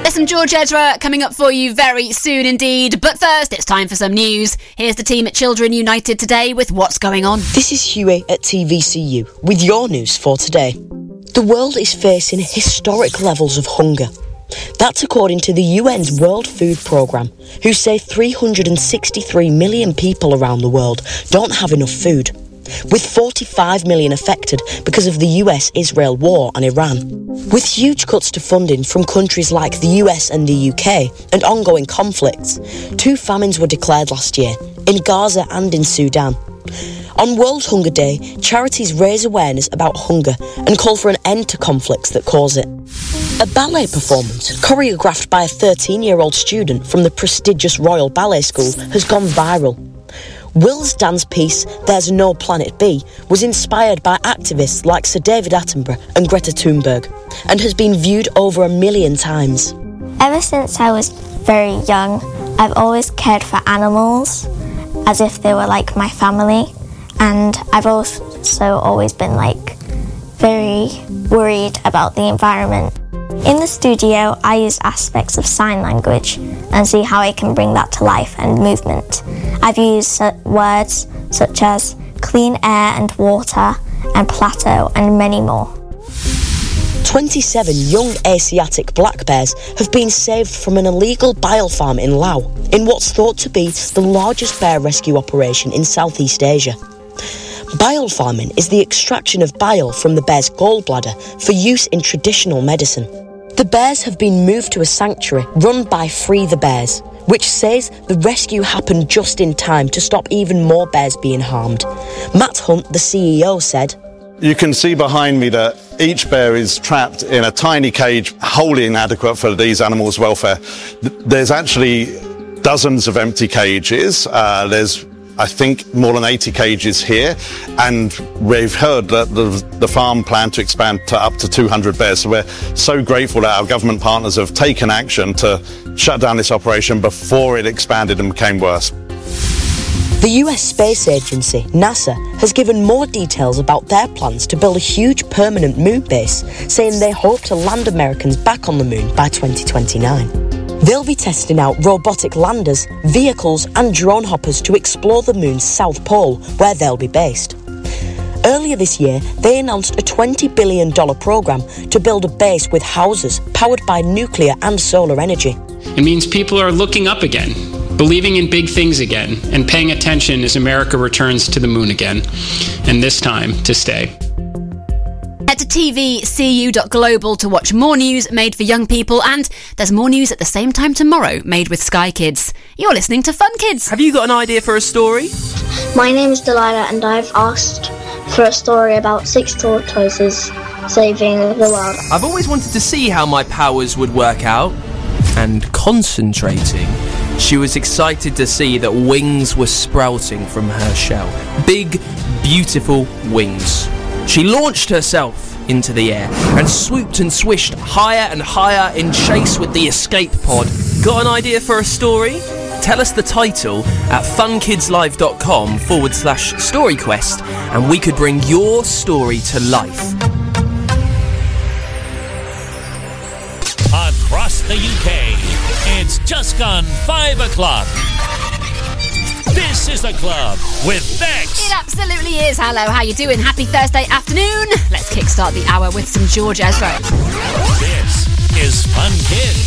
There's some George Ezra coming up for you very soon indeed. But first, it's time for some news. Here's the team at Children United today with what's going on. This is Huey at TVCU with your news for today. The world is facing historic levels of hunger. That's according to the UN's World Food Programme, who say 363 million people around the world don't have enough food, with 45 million affected because of the US-Israel war and Iran. With huge cuts to funding from countries like the US and the UK and ongoing conflicts, 2 famines were declared last year, in Gaza and in Sudan. On World Hunger Day, charities raise awareness about hunger and call for an end to conflicts that cause it. A ballet performance, choreographed by a 13-year-old student from the prestigious Royal Ballet School, has gone viral. Will's dance piece, There's No Planet B, was inspired by activists like Sir David Attenborough and Greta Thunberg, and has been viewed over 1 million times. Ever since I was very young, I've always cared for animals, as if they were like my family, and I've also always been very worried about the environment. In the studio, I use aspects of sign language and see how I can bring that to life and movement. I've used words such as clean air and water and plateau and many more. 27 young Asiatic black bears have been saved from an illegal bile farm in Laos, in what's thought to be the largest bear rescue operation in Southeast Asia. Bile farming is the extraction of bile from the bear's gallbladder for use in traditional medicine. The bears have been moved to a sanctuary run by Free the Bears, which says the rescue happened just in time to stop even more bears being harmed. Matt Hunt, the CEO, said, "You can see behind me that each bear is trapped in a tiny cage, wholly inadequate for these animals' welfare. There's actually dozens of empty cages. There's, I think, more than 80 cages here, and we've heard that the farm plan to expand to up to 200 bears. So we're so grateful that our government partners have taken action to shut down this operation before it expanded and became worse." The US Space Agency, NASA, has given more details about their plans to build a huge permanent moon base, saying they hope to land Americans back on the moon by 2029. They'll be testing out robotic landers, vehicles and drone hoppers to explore the moon's south pole, where they'll be based. Earlier this year, they announced a $20 billion programme to build a base with houses powered by nuclear and solar energy. It means people are looking up again, believing in big things again, and paying attention as America returns to the moon again, and this time to stay. Head to tvcu.global to watch more news made for young people, and there's more news at the same time tomorrow made with Sky Kids. You're listening to Fun Kids. Have you got an idea for a story? My name is Delilah, and I've asked for a story about 6 tortoises saving the world. I've always wanted to see how my powers would work out. And concentrating, she was excited to see that wings were sprouting from her shell. Big, beautiful wings. She launched herself into the air and swooped and swished higher and higher in chase with the escape pod. Got an idea for a story? Tell us the title at funkidslive.com/storyquest and we could bring your story to life. Across the UK, it's just gone 5 o'clock. This is The Club with Bex. It absolutely is. Hello, how you doing? Happy Thursday afternoon. Let's kickstart the hour with some George Ezra. This is Fun Kids.